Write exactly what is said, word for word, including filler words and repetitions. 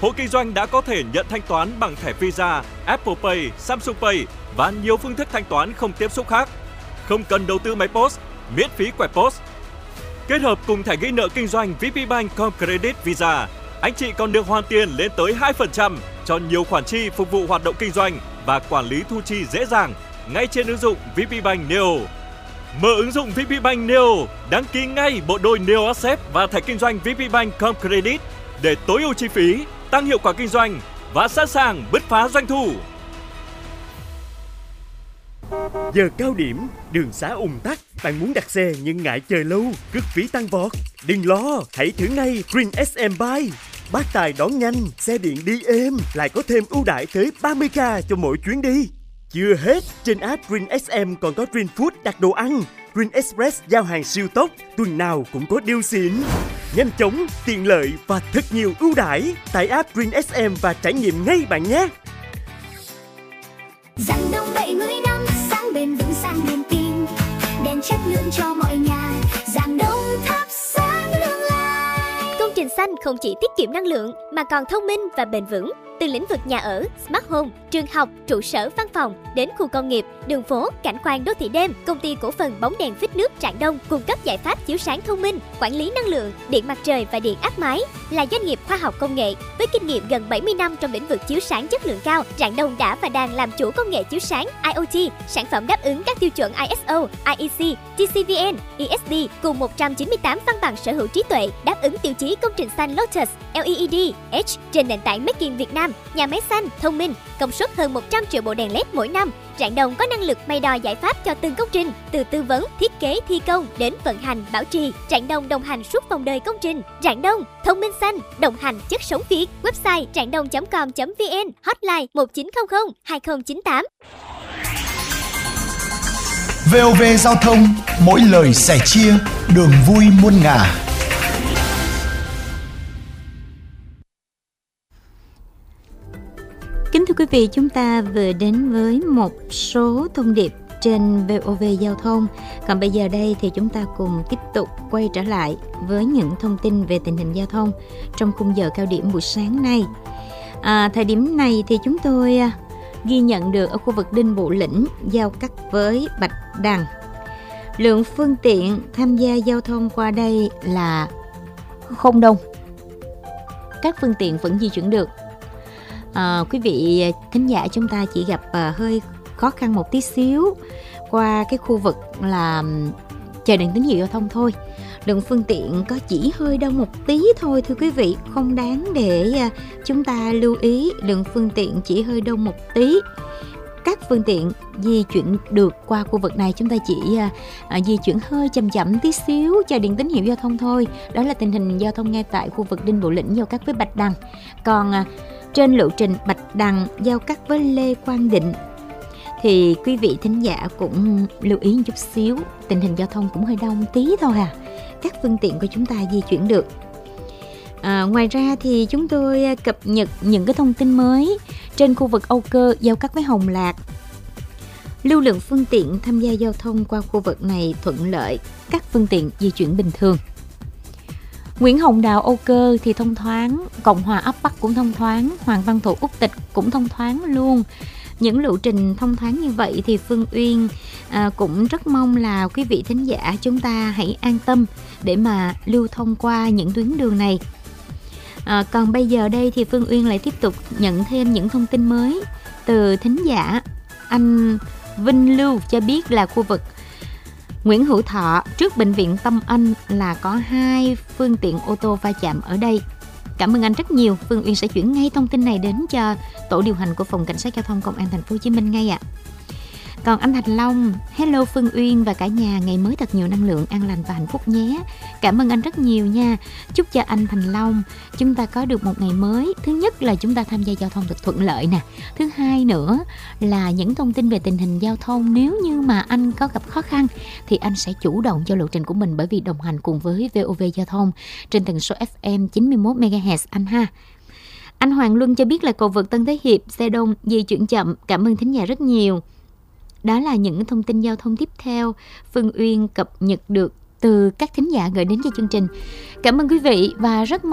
hộ kinh doanh đã có thể nhận thanh toán bằng thẻ Visa, Apple Pay, Samsung Pay và nhiều phương thức thanh toán không tiếp xúc khác. Không cần đầu tư máy pê ô ét, miễn phí quẹt pê ô ét. Kết hợp cùng thẻ ghi nợ kinh doanh vê pê Bank Com Credit Visa, anh chị còn được hoàn tiền lên tới hai phần trăm cho nhiều khoản chi phục vụ hoạt động kinh doanh và quản lý thu chi dễ dàng ngay trên ứng dụng vê pê Bank Neo. Mở ứng dụng vê pê Bank Neo, đăng ký ngay bộ đôi Neo Accept và thẻ kinh doanh vê pê Bank Com Credit để tối ưu chi phí, tăng hiệu quả kinh doanh và sẵn sàng bứt phá doanh thu. Giờ cao điểm, đường xá ùn tắc, bạn muốn đặt xe nhưng ngại chờ lâu, cước phí tăng vọt. Đừng lo, hãy thử ngay Green ét em Bike. Bác tài đón nhanh, xe điện đi êm, lại có thêm ưu đãi tới ba mươi k cho mỗi chuyến đi. Chưa hết, trên app Green ét em còn có Green Food đặt đồ ăn, Green Express giao hàng siêu tốc, tuần nào cũng có deal xịn. Nhanh chóng, tiện lợi và thật nhiều ưu đãi. Tải app Green ét em và trải nghiệm ngay bạn nhé. Giảng Đông bảy mươi năm, sáng bền vững sang niềm tin, đèn chất lượng cho mọi nhà. Giảng Đông thắp sáng tương lai. Công trình xanh không chỉ tiết kiệm năng lượng mà còn thông minh và bền vững. Từ lĩnh vực nhà ở, smart home, trường học, trụ sở văn phòng đến khu công nghiệp, đường phố, cảnh quan đô thị đêm, công ty cổ phần bóng đèn phích nước Rạng Đông cung cấp giải pháp chiếu sáng thông minh, quản lý năng lượng, điện mặt trời và điện áp mái. Là doanh nghiệp khoa học công nghệ với kinh nghiệm gần bảy mươi năm trong lĩnh vực chiếu sáng chất lượng cao, Rạng Đông đã và đang làm chủ công nghệ chiếu sáng i o tê, sản phẩm đáp ứng các tiêu chuẩn i ét o, i e xê, tê xê vê en, e ét đê cùng một trăm chín mươi tám văn bằng sở hữu trí tuệ đáp ứng tiêu chí công trình xanh Lotus, lờ e e đê, H trên nền tảng Make in Việt Nam. Nhà máy xanh, thông minh, công suất hơn một trăm triệu bộ đèn led mỗi năm. Rạng Đông có năng lực may đo giải pháp cho từng công trình, từ tư vấn, thiết kế, thi công đến vận hành, bảo trì. Rạng Đông đồng hành suốt vòng đời công trình. Rạng Đông, thông minh xanh, đồng hành chất sống Việt. Website rạng đông chấm com chấm vn, hotline một chín không không hai không chín tám. vê o vê Giao thông, mỗi lời sẻ chia, đường vui muôn ngả. Kính thưa quý vị, chúng ta vừa đến với một số thông điệp trên vê o vê Giao thông. Còn bây giờ đây thì chúng ta cùng tiếp tục quay trở lại với những thông tin về tình hình giao thông trong khung giờ cao điểm buổi sáng nay. À, thời điểm này thì chúng tôi ghi nhận được ở khu vực Đinh Bộ Lĩnh giao cắt với Bạch Đằng. Lượng phương tiện tham gia giao thông qua đây là không đông. Các phương tiện vẫn di chuyển được. À, quý vị thính giả chúng ta chỉ gặp uh, hơi khó khăn một tí xíu qua cái khu vực là chờ đèn tín hiệu giao thông thôi. Lượng phương tiện có chỉ hơi đông một tí thôi thưa quý vị, không đáng để uh, chúng ta lưu ý. Lượng phương tiện chỉ hơi đông một tí. Các phương tiện di chuyển được qua khu vực này, chúng ta chỉ uh, uh, di chuyển hơi chậm chậm tí xíu chờ đèn tín hiệu giao thông thôi. Đó là tình hình giao thông ngay tại khu vực Đinh Bộ Lĩnh giao cắt với Bạch Đằng. Còn uh, trên lộ trình Bạch Đằng giao cắt với Lê Quang Định thì quý vị thính giả cũng lưu ý một chút xíu, tình hình giao thông cũng hơi đông tí thôi à. Các phương tiện của chúng ta di chuyển được. À, ngoài ra thì chúng tôi cập nhật những cái thông tin mới trên khu vực Âu Cơ giao cắt với Hồng Lạc. Lưu lượng phương tiện tham gia giao thông qua khu vực này thuận lợi, các phương tiện di chuyển bình thường. Nguyễn Hồng Đào Âu Cơ thì thông thoáng, Cộng Hòa Ấp Bắc cũng thông thoáng, Hoàng Văn Thụ Úc Tịch cũng thông thoáng luôn. Những lộ trình thông thoáng như vậy thì Phương Uyên à, cũng rất mong là quý vị thính giả chúng ta hãy an tâm để mà lưu thông qua những tuyến đường này. À, còn bây giờ đây thì Phương Uyên lại tiếp tục nhận thêm những thông tin mới từ thính giả. Anh Vinh Lưu cho biết là khu vực Nguyễn Hữu Thọ trước bệnh viện Tâm Anh là có hai phương tiện ô tô va chạm ở đây. Cảm ơn anh rất nhiều. Phương Uyên sẽ chuyển ngay thông tin này đến cho tổ điều hành của phòng cảnh sát giao thông công an thành phố Hồ Chí Minh ngay ạ. À. Còn anh Thành Long, hello Phương Uyên và cả nhà, ngày mới thật nhiều năng lượng, an lành và hạnh phúc nhé. Cảm ơn anh rất nhiều nha. Chúc cho anh Thành Long chúng ta có được một ngày mới. Thứ nhất là chúng ta tham gia giao thông thật thuận lợi nè. Thứ hai nữa là những thông tin về tình hình giao thông, nếu như mà anh có gặp khó khăn thì anh sẽ chủ động cho lộ trình của mình, bởi vì đồng hành cùng với vê o vê Giao thông trên tần số ép em chín mươi mốt mê ga héc anh ha. Anh Hoàng Luân cho biết là cầu vượt Tân Thế Hiệp xe đông di chuyển chậm. Cảm ơn thính giả rất nhiều. Đó là những thông tin giao thông tiếp theo Phương Uyên cập nhật được từ các thính giả gửi đến cho chương trình. Cảm ơn quý vị và rất